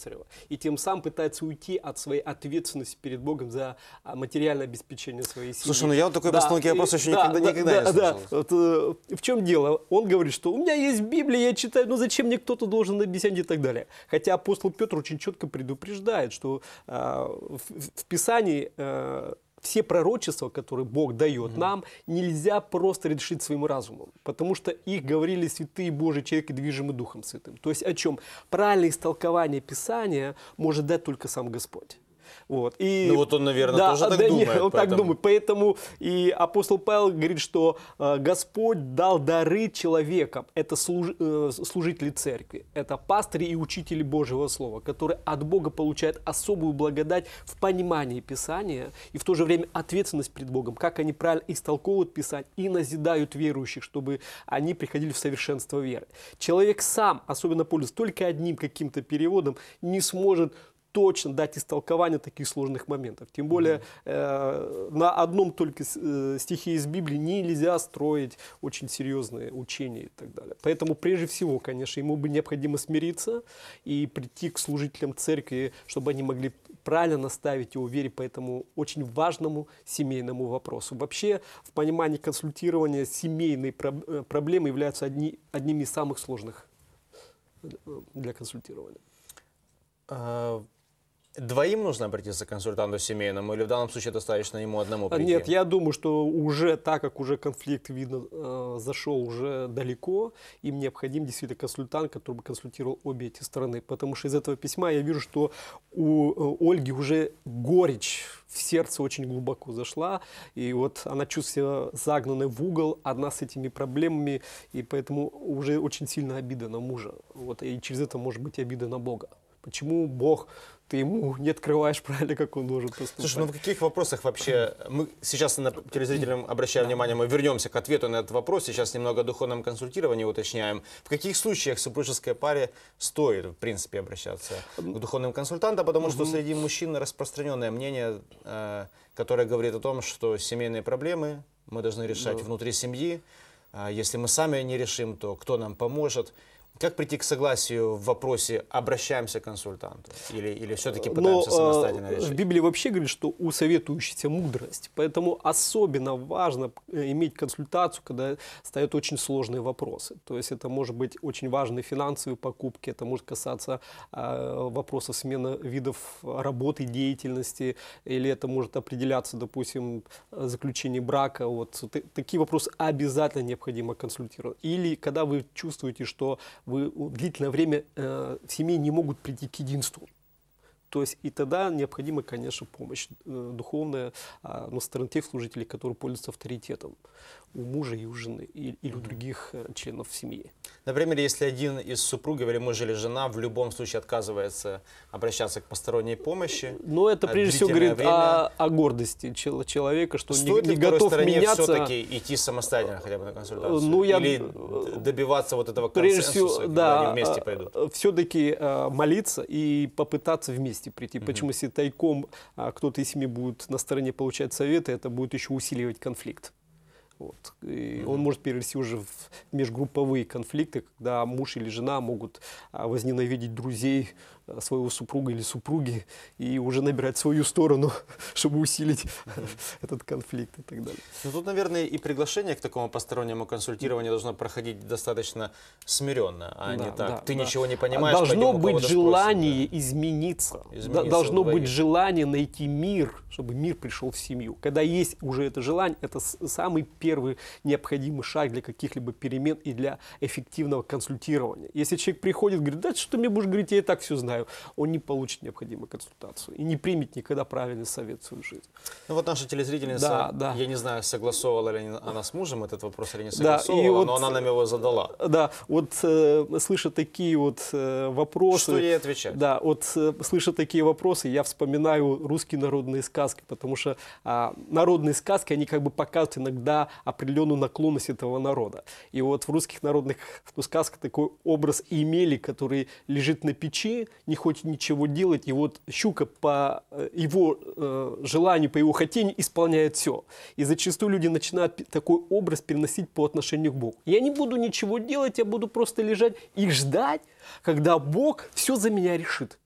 Кесарева. И тем самым пытается уйти от своей ответственности перед Богом за материальное обеспечение своей семьи. Слушай, ну я вот такой постановки вопроса еще никогда не слышал. Вот, в чем дело? Он говорит, что у меня есть Библия, я читаю, но зачем мне кто-то должен объяснять и так далее. Хотя апостол Петр очень четко предупреждает, что в Писании все пророчества, которые Бог дает нам, нельзя просто решить своим разумом, потому что их говорили святые Божьи человеки, движимые Духом Святым. То есть о чем? Правильное истолкование Писания может дать только сам Господь. Вот. И, ну вот он, наверное, тоже так думает. Нет, он так думает. Поэтому и апостол Павел говорит, что Господь дал дары человекам. Это служители церкви, это пастыри и учители Божьего Слова, которые от Бога получают особую благодать в понимании Писания и в то же время ответственность перед Богом, как они правильно истолковывают Писание и назидают верующих, чтобы они приходили в совершенство веры. Человек сам, особенно пользуясь только одним каким-то переводом, не сможет точно дать истолкование таких сложных моментов. Тем более на одном только стихе из Библии нельзя строить очень серьезные учения и так далее. Поэтому прежде всего, конечно, ему бы необходимо смириться и прийти к служителям церкви, чтобы они могли правильно наставить его в вере по этому очень важному семейному вопросу. Вообще, в понимании консультирования семейные проблемы являются одними из самых сложных для консультирования. Двоим нужно обратиться к консультанту семейному или в данном случае достаточно ему одному прийти? Нет, я думаю, что уже так как уже конфликт, видно, зашел уже далеко, им необходим действительно консультант, который бы консультировал обе эти стороны. Потому что из этого письма я вижу, что у Ольги уже горечь в сердце очень глубоко зашла, и вот она чувствует себя загнанной в угол, одна с этими проблемами, и поэтому уже очень сильно обида на мужа. Вот, и через это может быть обида на Бога. Почему Бог, ты ему не открываешь правильно, как он должен поступать? Слушай, ну в каких вопросах вообще, мы сейчас телезрителям обращаем внимание, мы вернемся к ответу на этот вопрос, сейчас немного о духовном консультировании уточняем. В каких случаях супружеской паре стоит, в принципе, обращаться к духовным консультантам, потому что среди мужчин распространенное мнение, которое говорит о том, что семейные проблемы мы должны решать внутри семьи, если мы сами не решим, то кто нам поможет? Как прийти к согласию в вопросе, обращаемся к консультанту или все-таки пытаемся самостоятельно решить? В Библии вообще говорит, что у советующихся мудрость. Поэтому особенно важно иметь консультацию, когда стоят очень сложные вопросы. То есть это может быть очень важные финансовые покупки, это может касаться вопросов смены видов работы, деятельности, или это может определяться, допустим, заключение брака. Вот. Такие вопросы обязательно необходимо консультировать. Или когда вы чувствуете, что вы длительное время в семье не могут прийти к единству. То есть и тогда необходима, конечно, помощь духовная на стороне тех служителей, которые пользуются авторитетом у мужа и у жены, или у других членов семьи. Например, если один из супругов или муж или жена в любом случае отказывается обращаться к посторонней помощи. Но это прежде всего говорит о гордости человека, что стоит не готов меняться. все-таки идти самостоятельно хотя бы на консультацию? Или добиваться вот этого консенсуса, когда они вместе пойдут? Все-таки молиться и попытаться вместе прийти. Почему если тайком кто-то из семьи будет на стороне получать советы, это будет еще усиливать конфликт. Вот. И он может перерасти уже в межгрупповые конфликты, когда муж или жена могут возненавидеть друзей своего супруга или супруги и уже набирать свою сторону, чтобы усилить этот конфликт и так далее. Ну, тут, наверное, и приглашение к такому постороннему консультированию должно проходить достаточно смиренно, а не так. Ты ничего не понимаешь. Должно быть желание измениться. Должно быть желание найти мир, чтобы мир пришел в семью. Когда есть уже это желание, это самый первый необходимый шаг для каких-либо перемен и для эффективного консультирования. Если человек приходит и говорит, да что ты мне будешь говорить, я и так все знаю, он не получит необходимую консультацию и не примет никогда правильный совет в свою жизнь. Ну вот наша телезрительница, я не знаю, согласовывала ли она с мужем этот вопрос или не согласовывала, но она нам его задала. Да, вот слыша такие вот вопросы... Что ей отвечать? Да, вот слыша такие вопросы, я вспоминаю русские народные сказки, потому что народные сказки, они как бы показывают иногда определенную наклонность этого народа. И вот в русских народных сказках такой образ Емели, который лежит на печи, не хочет ничего делать, и вот щука по его желанию, по его хотению исполняет все. И зачастую люди начинают такой образ переносить по отношению к Богу. Я не буду ничего делать, я буду просто лежать и ждать, когда Бог все за меня решит.